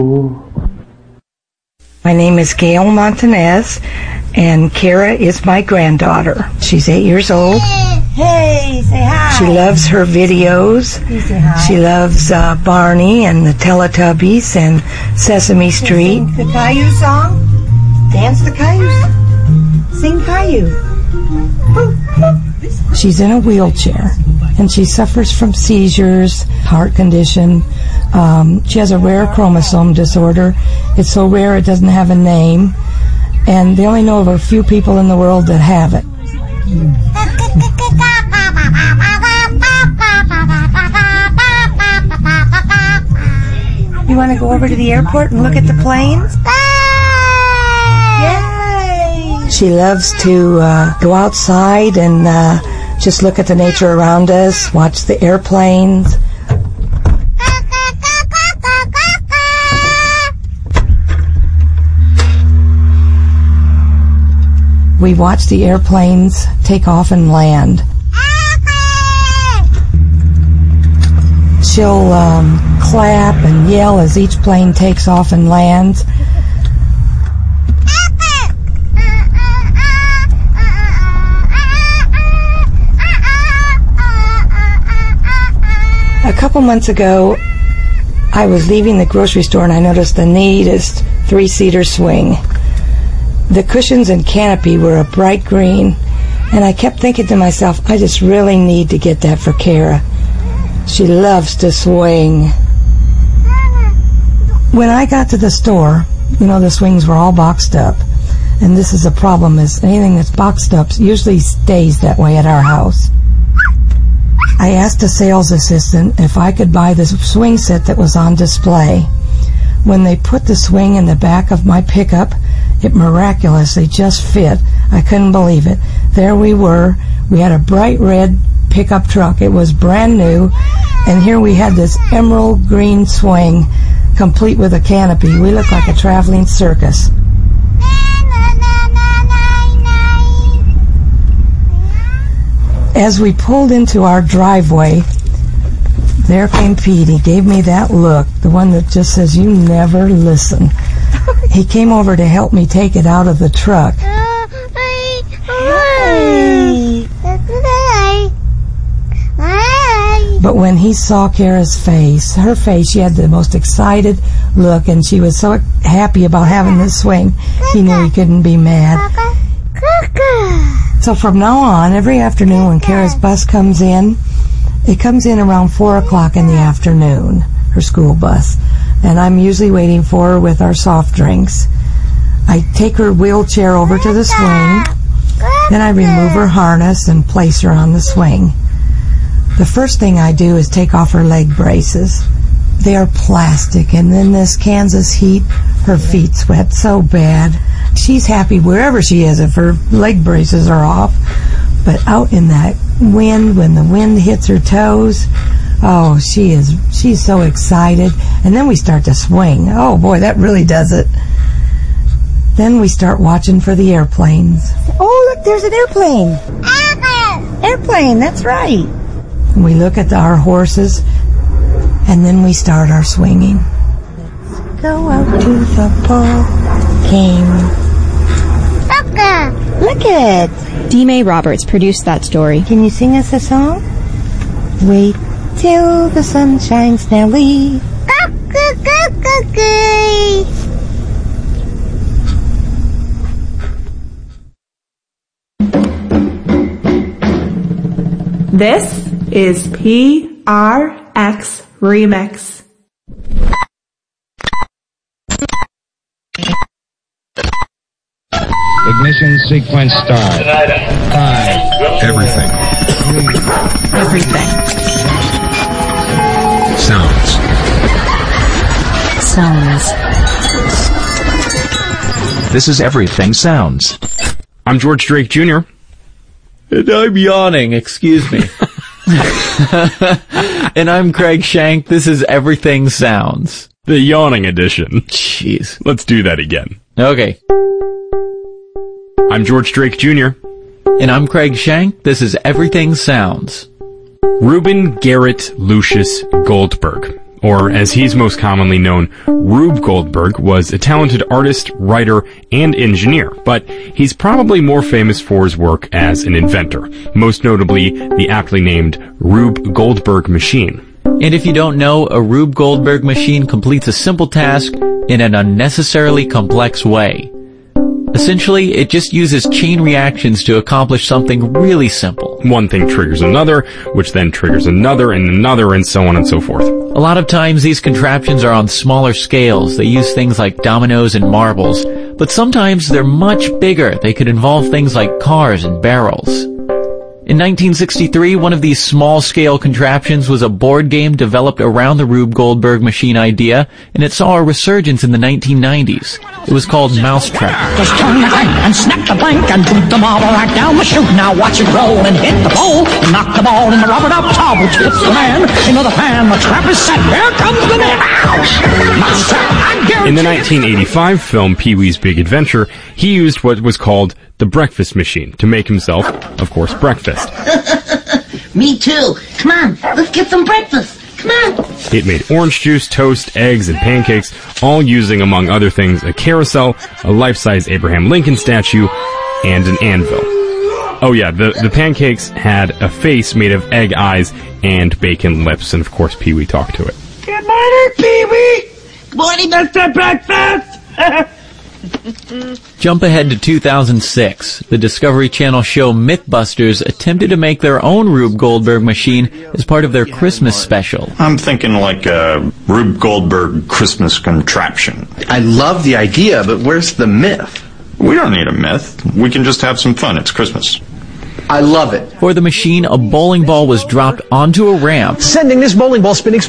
My name is Gail Montanez, and Kara is my granddaughter. She's 8 years old. Hey, say hi. She loves her videos. You say hi. She loves Barney and the Teletubbies and Sesame Street. Sing the Caillou song. Dance the Caillou song. Sing Caillou. She's in a wheelchair, and she suffers from seizures, heart condition. She has a rare chromosome disorder. It's so rare it doesn't have a name, and they only know of a few people in the world that have it. You want to go over to the airport and look at the planes? Yay! She loves to go outside and just look at the nature around us, watch the airplanes. We watch the airplanes take off and land. She'll clap and yell as each plane takes off and lands. A couple months ago, I was leaving the grocery store and I noticed the neatest three-seater swing. The cushions and canopy were a bright green, and I kept thinking to myself, I just really need to get that for Kara. She loves to swing. When I got to the store, the swings were all boxed up. And this is a problem, is anything that's boxed up usually stays that way at our house. I asked a sales assistant if I could buy the swing set that was on display. When they put the swing in the back of my pickup, it miraculously just fit. I couldn't believe it. There we were. We had a bright red pickup truck. It was brand new, and here we had this emerald green swing, complete with a canopy. We looked like a traveling circus. As we pulled into our driveway, there came Pete. He gave me that look, the one that just says, you never listen. He came over to help me take it out of the truck. But when he saw Kara's face, her face, she had the most excited look, and she was so happy about having this swing, he knew he couldn't be mad. So from now on, every afternoon when Kara's bus comes in, it comes in around 4 o'clock in the afternoon, her school bus. And I'm usually waiting for her with our soft drinks. I take her wheelchair over to the swing. Then I remove her harness and place her on the swing. The first thing I do is take off her leg braces. They are plastic, and in this Kansas heat, her feet sweat so bad. She's happy wherever she is if her leg braces are off. But out in that wind, when the wind hits her toes, oh, she's so excited. And then we start to swing. Oh boy, that really does it. Then we start watching for the airplanes. Oh, look, there's an airplane. Airplane, that's right. And we look at our horses, and then we start our swinging. Let's go out to the ball game. Look at it. D. May Roberts produced that story. Can you sing us a song? Wait till the sun shines, Nellie. This is PRX Remix. Ignition sequence start. 5. Everything. 3. Everything. Sounds. This is Everything Sounds. I'm George Drake Jr. And I'm yawning, excuse me. And I'm Craig Shank. This is Everything Sounds. The yawning edition. Jeez. Let's do that again. Okay. I'm George Drake Jr. And I'm Craig Shank. This is Everything Sounds. Reuben Garrett Lucius Goldberg, or as he's most commonly known, Rube Goldberg, was a talented artist, writer, and engineer, but he's probably more famous for his work as an inventor, most notably the aptly named Rube Goldberg machine. And if you don't know, a Rube Goldberg machine completes a simple task in an unnecessarily complex way. Essentially, it just uses chain reactions to accomplish something really simple. One thing triggers another, which then triggers another, and so on and so forth. A lot of times these contraptions are on smaller scales. They use things like dominoes and marbles. But sometimes they're much bigger. They could involve things like cars and barrels. In 1963, one of these small-scale contraptions was a board game developed around the Rube Goldberg machine idea, and it saw a resurgence in the 1990s. It was called Mousetrap. Just turn the crank and snap the blank and boot the marble right down the chute. Now watch it roll and hit the pole. Knock the ball in the rubber up top, which hits the man into the pan. The trap is set. Here comes the net. Mousetrap. In the 1985 film Pee-wee's Big Adventure, he used what was called the breakfast machine to make himself, of course, breakfast. Me too. Come on, let's get some breakfast. Come on. It made orange juice, toast, eggs, and pancakes, all using, among other things, a carousel, a life-size Abraham Lincoln statue, and an anvil. Oh yeah, the pancakes had a face made of egg eyes and bacon lips, and of course Pee-wee talked to it. Good morning, Pee-wee. Good morning, Mr. Breakfast. Jump ahead to 2006. The Discovery Channel show Mythbusters attempted to make their own Rube Goldberg machine as part of their Christmas special. I'm thinking like a Rube Goldberg Christmas contraption. I love the idea, but where's the myth? We don't need a myth. We can just have some fun. It's Christmas. I love it. For the machine, a bowling ball was dropped onto a ramp. Sending this bowling ball spinning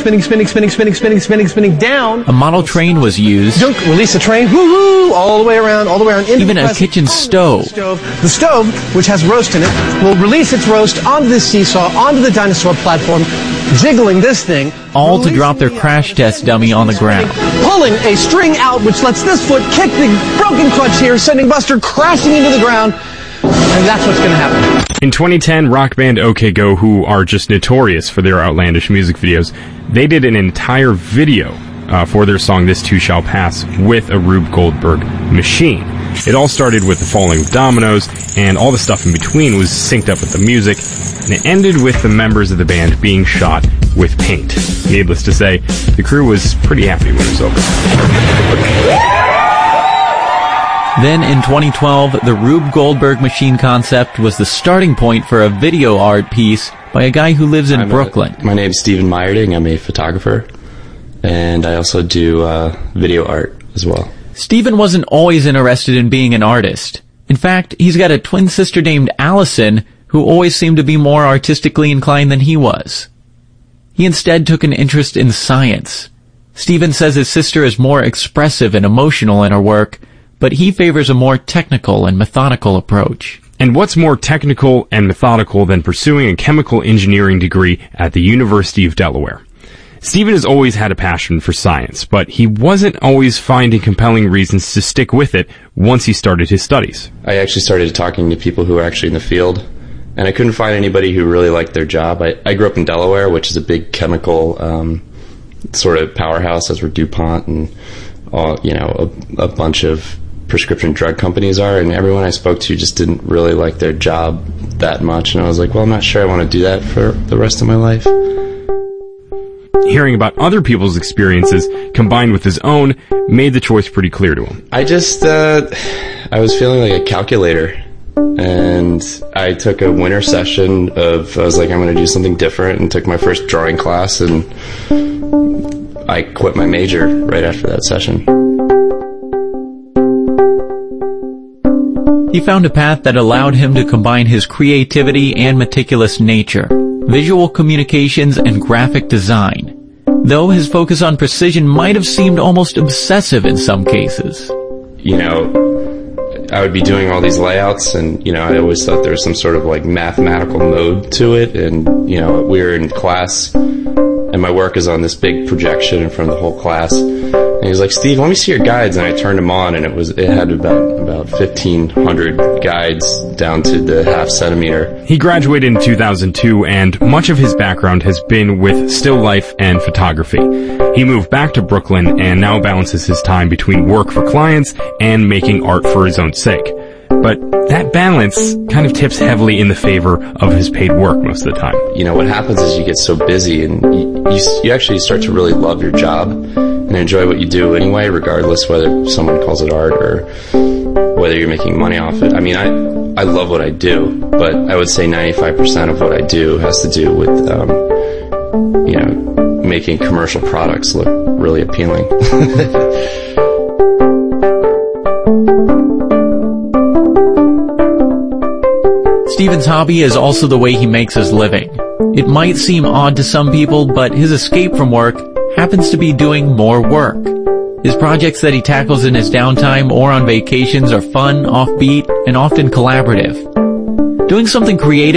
down. A model train was used. Dunk, release the train, woo-hoo, all the way around. Even a kitchen stove. The stove, which has roast in it, will release its roast onto the seesaw, onto the dinosaur platform, jiggling this thing. All to drop their crash test dummy on the ground. Pulling a string out, which lets this foot kick the broken clutch here, sending Buster crashing into the ground. And that's what's going to happen. In 2010, rock band OK Go, who are just notorious for their outlandish music videos, they did an entire video for their song This Too Shall Pass with a Rube Goldberg machine. It all started with the falling of dominoes, and all the stuff in between was synced up with the music, and it ended with the members of the band being shot with paint. Needless to say, the crew was pretty happy when it was over. Then in 2012, the Rube Goldberg machine concept was the starting point for a video art piece by a guy who lives in Brooklyn. My name's Stephen Meyerding. I'm a photographer, and I also do video art as well. Stephen wasn't always interested in being an artist. In fact, he's got a twin sister named Allison, who always seemed to be more artistically inclined than he was. He instead took an interest in science. Stephen says his sister is more expressive and emotional in her work, but he favors a more technical and methodical approach. And what's more technical and methodical than pursuing a chemical engineering degree at the University of Delaware? Stephen has always had a passion for science, but he wasn't always finding compelling reasons to stick with it once he started his studies. I actually started talking to people who were actually in the field, and I couldn't find anybody who really liked their job. I grew up in Delaware, which is a big chemical sort of powerhouse, as were DuPont and a bunch of prescription drug companies are, and everyone I spoke to just didn't really like their job that much, and I was like, well, I'm not sure I want to do that for the rest of my life. Hearing about other people's experiences combined with his own made the choice pretty clear to him. I just I was feeling like a calculator, and I took a winter session I was like, I'm going to do something different, and took my first drawing class, and I quit my major right after that session. He found a path that allowed him to combine his creativity and meticulous nature, visual communications, and graphic design, though his focus on precision might have seemed almost obsessive in some cases. You know, I would be doing all these layouts, and, you know, I always thought there was some sort of like mathematical mode to it. And, you know, we were in class, and my work is on this big projection in front of the whole class. And he was like, Steve, let me see your guides. And I turned them on, and it had about 1,500 guides down to the half centimeter. He graduated in 2002, and much of his background has been with still life and photography. He moved back to Brooklyn and now balances his time between work for clients and making art for his own sake. But that balance kind of tips heavily in the favor of his paid work most of the time. You know, what happens is you get so busy, and you actually start to really love your job and enjoy what you do anyway, regardless whether someone calls it art or whether you're making money off it. I mean, I love what I do, but I would say 95% of what I do has to do with, you know, making commercial products look really appealing. Steven's hobby is also the way he makes his living. It might seem odd to some people, but his escape from work happens to be doing more work. His projects that he tackles in his downtime or on vacations are fun, offbeat, and often collaborative. Doing something creative